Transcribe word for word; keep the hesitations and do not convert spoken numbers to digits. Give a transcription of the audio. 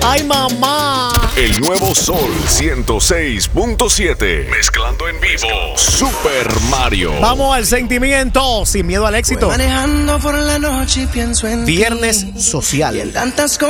¡Ay, mamá! El nuevo Sol ciento seis punto siete. Mezclando en vivo. Super Mario. Vamos al sentimiento. Sin miedo al éxito. Manejando por la noche y pienso en Viernes ti, social. y en tantas